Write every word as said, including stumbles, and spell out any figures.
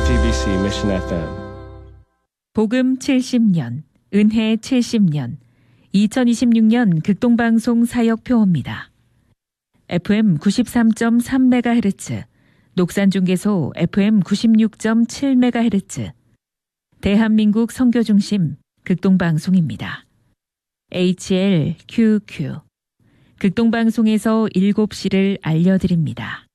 지티비씨 Mission 에프엠. 복음 칠십 년, 은혜 칠십 년, 이천이십육 년 극동방송 사역표입니다. 에프엠 구십삼 점 삼 메가헤르츠, 녹산중계소 에프엠 구십육 점 칠 메가헤르츠, 대한민국 선교중심 극동방송입니다. 에이치엘큐큐, 극동방송에서 일곱 시를 알려드립니다.